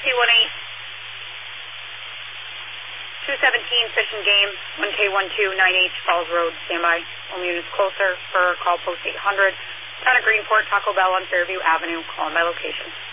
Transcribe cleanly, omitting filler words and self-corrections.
217 Fish and Game, 1K12, 9H Falls Road, standby. All units closer for call post 800. Town of Greenport, Taco Bell on Fairview Avenue, call by location.